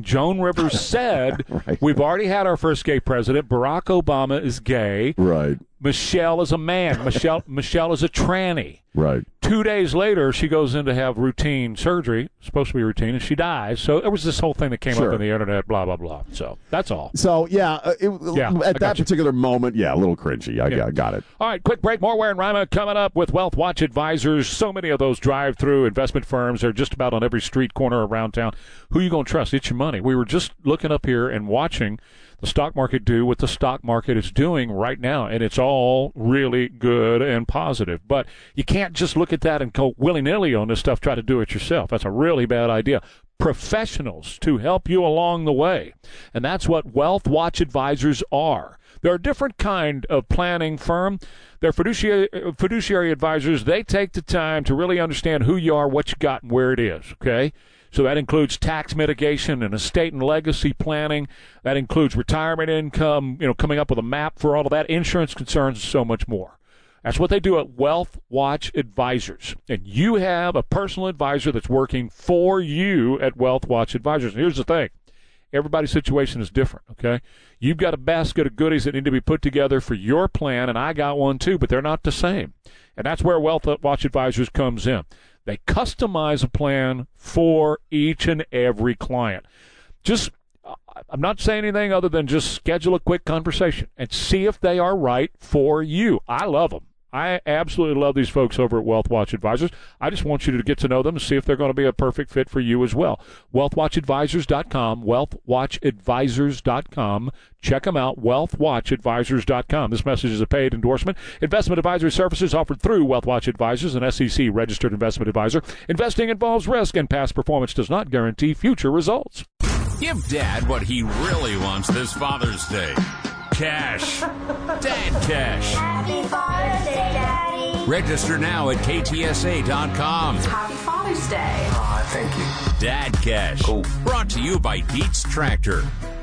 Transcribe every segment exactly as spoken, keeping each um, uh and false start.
Joan Rivers said, right. we've already had our first gay president. Barack Obama is gay. Right. Michelle is a man. Michelle Michelle is a tranny. Right. Two days later, she goes in to have routine surgery, supposed to be routine, and she dies. So it was this whole thing that came sure. up on the internet, blah, blah, blah. So that's all. So, yeah, uh, it, yeah at that particular moment, yeah, a little cringy. I, yeah. I got it. All right, quick break. More Ware and Rima coming up with Wealth Watch Advisors. So many of those drive-through investment firms are just about on every street corner around town. Who are you going to trust? It's your money. We were just looking up here and watching the stock market do what the stock market is doing right now, and it's all really good and positive. But you can't just look at that and go willy-nilly on this stuff, try to do it yourself. That's a really bad idea. Professionals to help you along the way, and that's what Wealth Watch Advisors are. They're a different kind of planning firm. They're fiduciary, fiduciary advisors. They take the time to really understand who you are, what you got, and where it is, okay? So that includes tax mitigation and estate and legacy planning. That includes retirement income, you know, coming up with a map for all of that, insurance concerns, and so much more. That's what they do at Wealth Watch Advisors. And you have a personal advisor that's working for you at Wealth Watch Advisors. And here's the thing. Everybody's situation is different, okay? You've got a basket of goodies that need to be put together for your plan, and I got one too, but they're not the same. And that's where Wealth Watch Advisors comes in. They customize a plan for each and every client. Just, I'm not saying anything other than just schedule a quick conversation and see if they are right for you. I love them. I absolutely love these folks over at Wealth Watch Advisors. I just want you to get to know them and see if they're going to be a perfect fit for you as well. wealth watch advisors dot com, wealth watch advisors dot com. Check them out, wealth watch advisors dot com. This message is a paid endorsement. Investment advisory services offered through Wealth Watch Advisors, an S E C-registered investment advisor. Investing involves risk, and past performance does not guarantee future results. Give Dad what he really wants this Father's Day. Cash. Dad cash. Happy Father's Day, Daddy. Register now at K T S A dot com. Happy Father's Day. Aw, thank you. Dad cash. Cool. Brought to you by Dietz Tractor.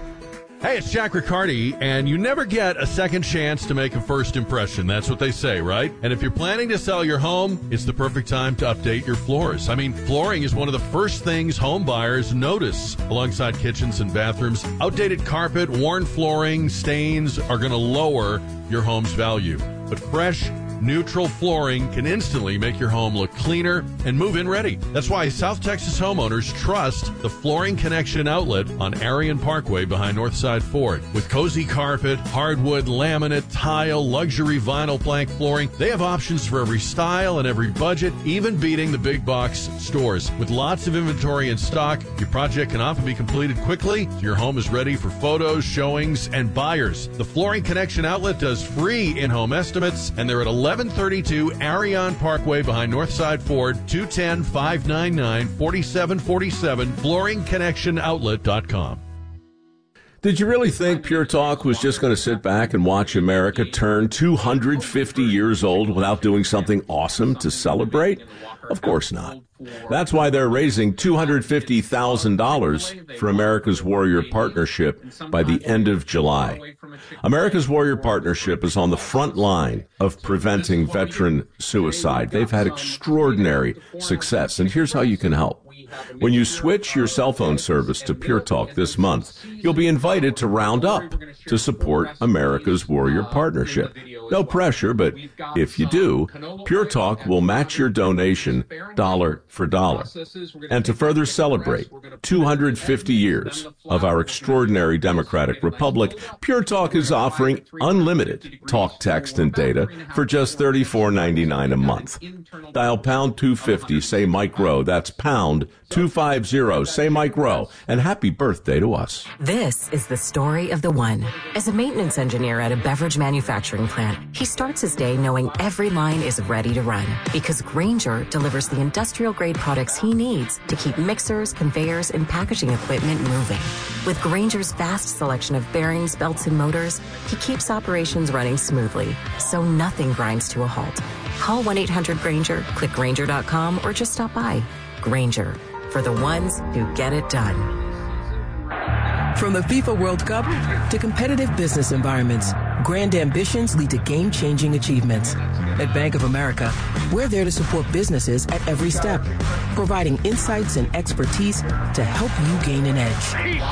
Hey, it's Jack Riccardi, and you never get a second chance to make a first impression. That's what they say, right? And if you're planning to sell your home, it's the perfect time to update your floors. I mean, flooring is one of the first things home buyers notice alongside kitchens and bathrooms. Outdated carpet, worn flooring, stains are going to lower your home's value. But fresh, neutral flooring can instantly make your home look cleaner and move-in ready. That's why South Texas homeowners trust the Flooring Connection outlet on Arion Parkway behind Northside Ford. With cozy carpet, hardwood, laminate, tile, luxury vinyl plank flooring, they have options for every style and every budget, even beating the big box stores. With lots of inventory in stock, your project can often be completed quickly, so your home is ready for photos, showings, and buyers. The Flooring Connection outlet does free in-home estimates, and they're at eleven thirty-two Arion Parkway behind Northside Ford, two one zero, five nine nine, four seven four seven, flooring connection outlet dot com. Did you really think Pure Talk was just going to sit back and watch America turn two hundred fifty years old without doing something awesome to celebrate? Of course not. That's why they're raising two hundred fifty thousand dollars for America's Warrior Partnership by the end of July. America's Warrior Partnership is on the front line of preventing veteran suicide. They've had extraordinary success, and here's how you can help. When you switch your cell phone service to Pure Talk this month, you'll be invited to round up to support America's Warrior Partnership. No pressure, but if you do, Pure Talk will match your donation dollar for dollar. And to further celebrate two hundred fifty years of our extraordinary democratic republic, Pure Talk is offering unlimited talk, text, and data for just thirty-four ninety-nine a month. Dial pound two fifty, say Mike Rowe. That's pound two fifty, say Mike Rowe. And happy birthday to us. This is the story of the one. As a maintenance engineer at a beverage manufacturing plant, he starts his day knowing every line is ready to run because Grainger delivers the industrial-grade products he needs to keep mixers, conveyors, and packaging equipment moving. With Grainger's vast selection of bearings, belts, and motors, he keeps operations running smoothly, so nothing grinds to a halt. Call one eight hundred Grainger, click Grainger dot com, or just stop by. Grainger, for the ones who get it done. From the FIFA World Cup to competitive business environments, grand ambitions lead to game-changing achievements. At Bank of America, we're there to support businesses at every step, providing insights and expertise to help you gain an edge.